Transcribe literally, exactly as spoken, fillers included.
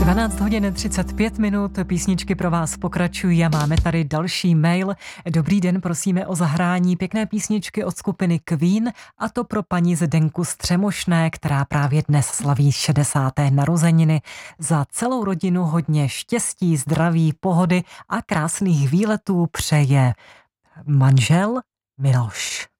dvanáct hodin třicet pět minut, písničky pro vás pokračují a máme tady další mail. Dobrý den, prosíme o zahrání pěkné písničky od skupiny Queen, a to pro paní Zdenku Střemošné, která právě dnes slaví šedesáté narozeniny. Za celou rodinu hodně štěstí, zdraví, pohody a krásných výletů přeje manžel Miloš.